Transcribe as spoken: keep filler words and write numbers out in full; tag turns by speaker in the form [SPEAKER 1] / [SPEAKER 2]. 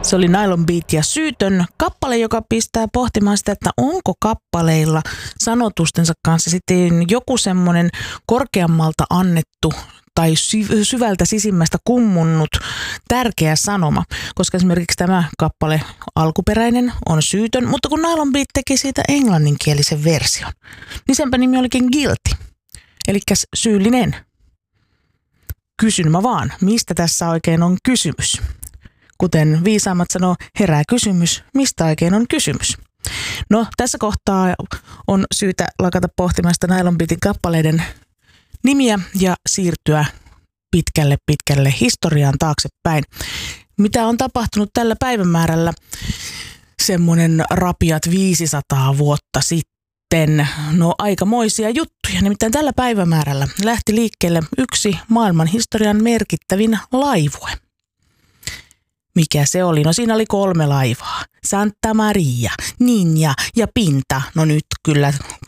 [SPEAKER 1] Se oli Nylon Beat ja Syytön kappale, joka pistää pohtimaan sitä, että onko kappaleilla sanotustensa kanssa sitten joku semmoinen korkeammalta annettu tai syvältä sisimmästä kummunnut tärkeä sanoma, koska esimerkiksi tämä kappale alkuperäinen on Syytön, mutta kun Nylon Beat teki siitä englanninkielisen version, niin senpä nimi olikin Guilty, eli syyllinen. Kysyn mä vaan, mistä tässä oikein on kysymys? Kuten viisaammat sanoo, herää kysymys, mistä oikein on kysymys? No, tässä kohtaa on syytä lakata pohtimaan sitä Nylon Beatin kappaleiden nimiä ja siirtyä pitkälle pitkälle historiaan taaksepäin. Mitä on tapahtunut tällä päivämäärällä semmoinen rapiat viisisataa vuotta sitten? No aikamoisia juttuja. Nimittäin tällä päivämäärällä lähti liikkeelle yksi maailman historian merkittävin laivue. Mikä se oli? No siinä oli kolme laivaa. Santa Maria, Ninja ja Pinta. No nyt kyllä